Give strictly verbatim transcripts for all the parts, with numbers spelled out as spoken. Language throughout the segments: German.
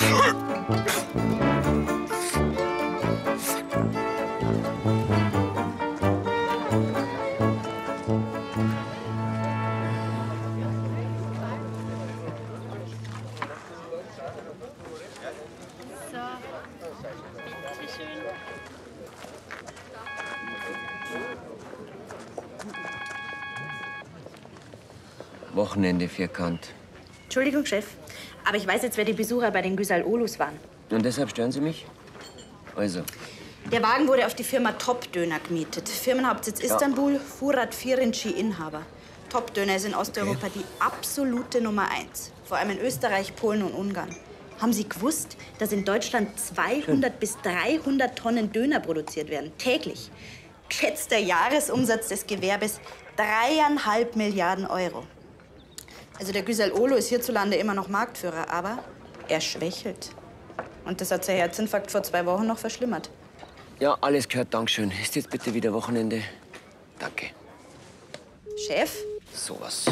Wochenende vierkant. Entschuldigung, Chef, aber ich weiß jetzt, wer die Besucher bei den Güsal Olus waren. Und deshalb stören Sie mich? Also. Der Wagen wurde auf die Firma Top-Döner gemietet. Firmenhauptsitz Istanbul, ja. Furat Firinci Inhaber. Top-Döner ist in Osteuropa okay. Die absolute Nummer eins. Vor allem in Österreich, Polen und Ungarn. Haben Sie gewusst, dass in Deutschland zweihundert Schön. bis dreihundert Tonnen Döner produziert werden? Täglich. Geschätzter Jahresumsatz des Gewerbes dreieinhalb Milliarden Euro. Also der Güsal Olu ist hierzulande immer noch Marktführer, aber er schwächelt. Und das hat sein Herzinfarkt vor zwei Wochen noch verschlimmert. Ja, alles gehört, Dankeschön. Ist jetzt bitte wieder Wochenende? Danke. Chef? Sowas.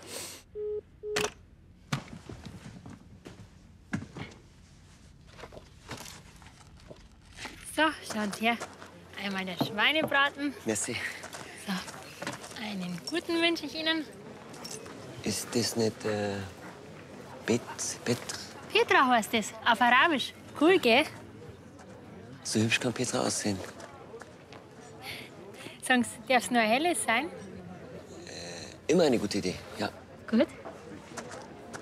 So, schaut her. Einmal der Schweinebraten. Merci. So, einen guten wünsche ich Ihnen. Ist das nicht äh, Bet, Petr? Petra heißt das, auf Arabisch. Cool, gell? So hübsch kann Petra aussehen. Sagen Sie, darf es nur ein helles sein? Äh, immer eine gute Idee, ja. Gut.